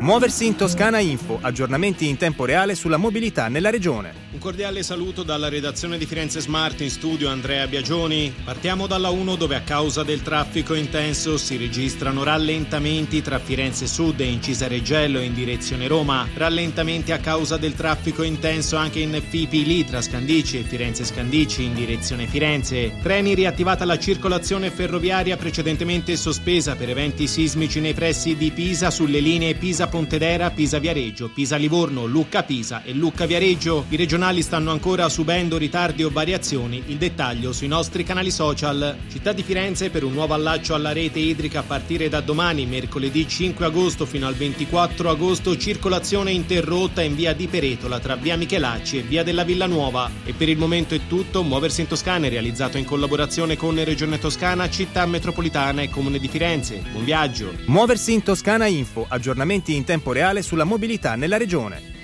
Muoversi in Toscana Info, aggiornamenti in tempo reale sulla mobilità nella regione. Un cordiale saluto dalla redazione di Firenze Smart, in studio Andrea Biagioni. Partiamo dalla 1, dove a causa del traffico intenso si registrano rallentamenti tra Firenze Sud e Incisa Reggello in direzione Roma. Rallentamenti a causa del traffico intenso anche in FIPI tra Scandicci e Firenze Scandicci in direzione Firenze. Treni, riattivata la circolazione ferroviaria precedentemente sospesa per eventi sismici nei pressi di Pisa sulle linee Pisa-Pontedera, Pisa-Viareggio, Pisa-Livorno, Lucca-Pisa e Lucca-Viareggio. I regionali stanno ancora subendo ritardi o variazioni. Il dettaglio sui nostri canali social. Città di Firenze per un nuovo allaccio alla rete idrica a partire da domani, mercoledì 5 agosto fino al 24 agosto, circolazione interrotta in via di Peretola tra via Michelacci e via della Villanuova. E per il momento è tutto. Muoversi in Toscana è realizzato in collaborazione con Regione Toscana, Città Metropolitana e Comune di Firenze. Buon viaggio. Muoversi in Toscana Info, aggiornamenti in tempo reale sulla mobilità nella regione.